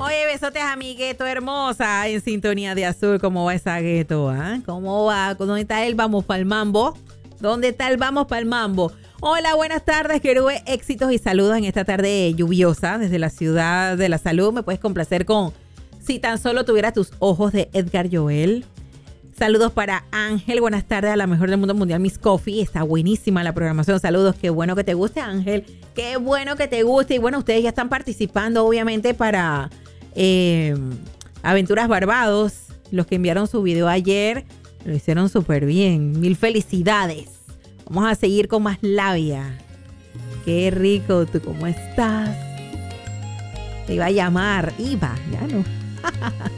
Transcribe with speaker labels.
Speaker 1: Oye, besotes a mi gueto hermosa en sintonía de azul. ¿Cómo va esa gueto? ¿Cómo va? ¿Dónde está el vamos para el mambo? ¿Dónde está el vamos para el mambo? Hola, buenas tardes, Querube. Éxitos y saludos en esta tarde lluviosa desde la ciudad de la salud. Me puedes complacer con Si tan solo tuviera tus ojos de Edgar Joel. Saludos para Ángel. Buenas tardes a la mejor del mundo mundial, Miss Coffee. Está buenísima la programación. Saludos. Qué bueno que te guste, Ángel. Qué bueno que te guste. Y bueno, ustedes ya están participando, obviamente, para Aventuras Barbados. Los que enviaron su video ayer lo hicieron súper bien. Mil felicidades. Vamos a seguir con más labia. Qué rico. ¿Tú cómo estás? Te iba a llamar. Iba, ya no.